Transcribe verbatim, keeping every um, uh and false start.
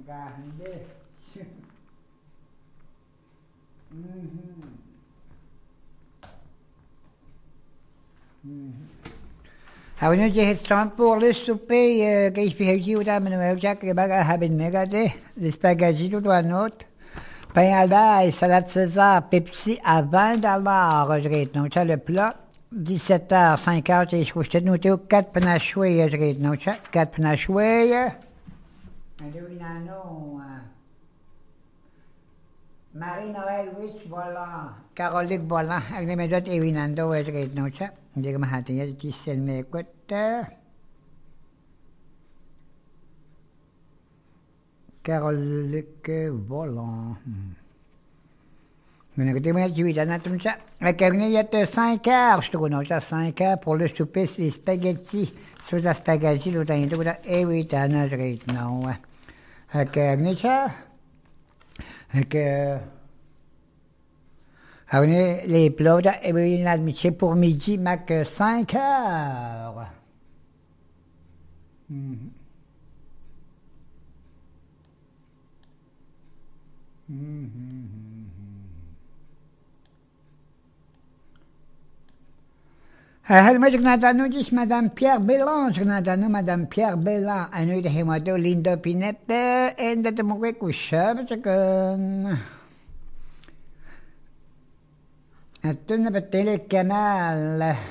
Grande. Mhm. Mhm. Hebben we nu het strandpoortje souper che spaghetti uda meno già che baga haben megade le spaghetti tout doit note pain à l'ail salade César Pepsi à vingt dollars je reed nou ça le plat dix-sept heures cinq heures je couché nous tout quatre panachouilles je reed nou ça quatre panachouilles Aduinano Marie-Noël Witch Volant Caroline Volant ak ne met dat Ewinando je reed nou ça Hindi ka mahati niya, iti selmekot. Caroline Volant. Mais écoutez, moi, je vais dans tout ça. Avec un il y a cinq heures, je trouve, non, cinq heures pour le souper, les spaghettis. Sur les spaghettis, l'autre, il y a et oui, t'as un âge, non. Avec un ça. Avec Alors, les plats, et bien, l'admission pour midi, mac cinq heures. Mm-hmm. Mm-hmm. هل ما جنا دانو جيش مدام بيير بيلان جنا دانو مدام بيير بيلان أنا يده هيمادو ليندو بينيت إن ده تموك وشاب جكن أتنا بالتالي كمال